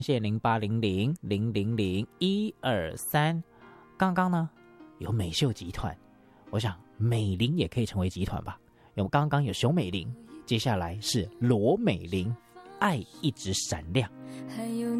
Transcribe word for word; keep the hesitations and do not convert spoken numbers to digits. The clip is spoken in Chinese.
谢零八零零零零零一二三。刚刚呢有美秀集团，我想美玲也可以成为集团吧。有刚刚有熊美玲，接下来是罗美玲，爱一直闪亮。 还